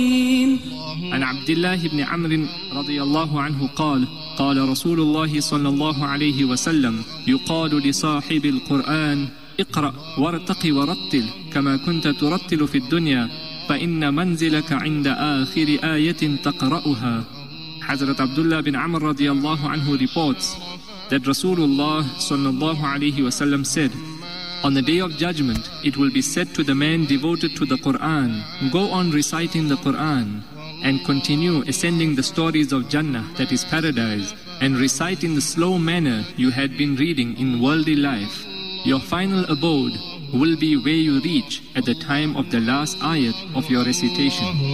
عن عبد الله بن عمرو رضي الله عنه قال قال رسول الله صلى الله عليه وسلم يقال لصاحب القرآن اقرأ وارتق ورتل كما كنت ترتل في الدنيا فإن منزلك عند آخر آية تقرأها. Hazrat Abdullah bin Amr radiallahu anhu reports that Rasulullah sallallahu alayhi wasallam said, on the day of judgment it will be said to the man devoted to the Quran, go on reciting the Quran and continue ascending the stories of Jannah, that is paradise, and recite in the slow manner you had been reading in worldly life. Your final abode will be where you reach at the time of the last ayat of your recitation.